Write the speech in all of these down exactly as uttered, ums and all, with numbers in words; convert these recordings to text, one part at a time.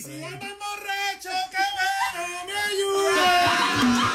si andan borracho, qué bueno, me ayuda.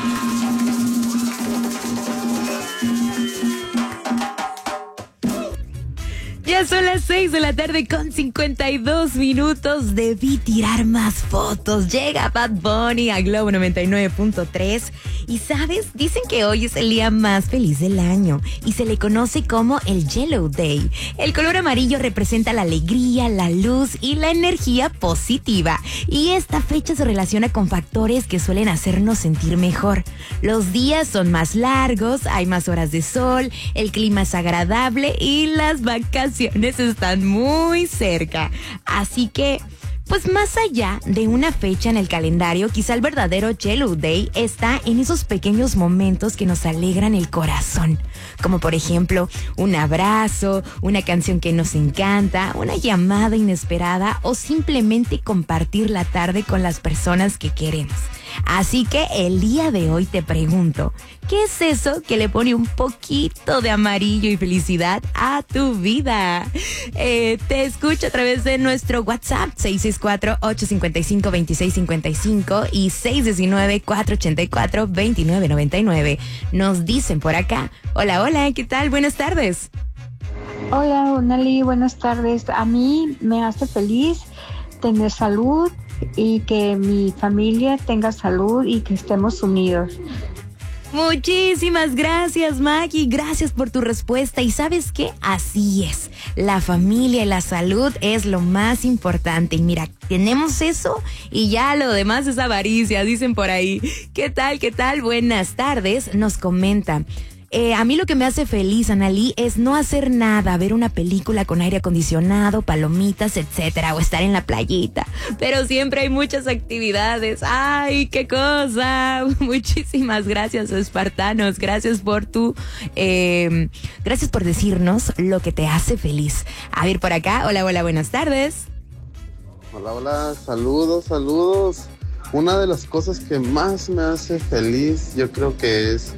Ya son las seis de la tarde con cincuenta y dos minutos. Debí tirar más fotos. Llega Bad Bunny a Globo noventa y nueve punto tres. Y sabes, dicen que hoy es el día más feliz del año y se le conoce como el Yellow Day. El color amarillo representa la alegría, la luz y la energía positiva. Y esta fecha se relaciona con factores que suelen hacernos sentir mejor. Los días son más largos, hay más horas de sol, el clima es agradable y las vacaciones están muy cerca. Así que, pues más allá de una fecha en el calendario, quizá el verdadero Yellow Day está en esos pequeños momentos que nos alegran el corazón. Como por ejemplo, un abrazo, una canción que nos encanta, una llamada inesperada o simplemente compartir la tarde con las personas que queremos. Así que el día de hoy te pregunto, ¿qué es eso que le pone un poquito de amarillo y felicidad a tu vida? Eh, te escucho a través de nuestro WhatsApp seis seis cuatro, ocho cinco cinco, dos seis cinco cinco y seis uno nueve, cuatro ocho cuatro, dos nueve nueve nueve. Nos dicen por acá, hola, hola, ¿qué tal? Buenas tardes. Hola, Unali, buenas tardes. A mí me hace feliz tener salud y que mi familia tenga salud y que estemos unidos. Muchísimas gracias, Maggie. Gracias por tu respuesta. ¿Y sabes qué? Así es. La familia y la salud es lo más importante. Y mira, tenemos eso y ya lo demás es avaricia, dicen por ahí. ¿Qué tal? ¿Qué tal? Buenas tardes. Nos comentan. Eh, a mí lo que me hace feliz, Analí, es no hacer nada, ver una película con aire acondicionado, palomitas, etcétera, o estar en la playita. Pero siempre hay muchas actividades. ¡Ay, qué cosa! Muchísimas gracias, espartanos. Gracias por tu... Eh, gracias por decirnos lo que te hace feliz. A ver, por acá. Hola, hola, buenas tardes. Hola, hola. Saludos, saludos. Una de las cosas que más me hace feliz, yo creo que es...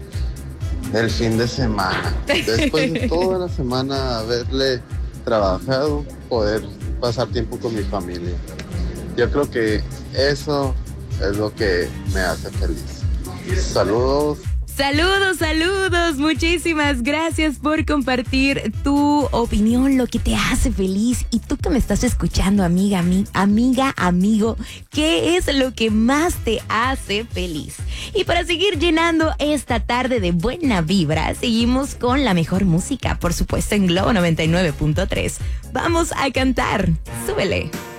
el fin de semana. Después de toda la semana haberle trabajado, poder pasar tiempo con mi familia. Yo creo que eso es lo que me hace feliz. Saludos. Saludos, saludos, muchísimas gracias por compartir tu opinión, lo que te hace feliz. Y tú que me estás escuchando, amiga, ami- amiga, amigo, ¿qué es lo que más te hace feliz? Y para seguir llenando esta tarde de buena vibra, seguimos con la mejor música, por supuesto en Globo noventa y nueve punto tres. Vamos a cantar, súbele.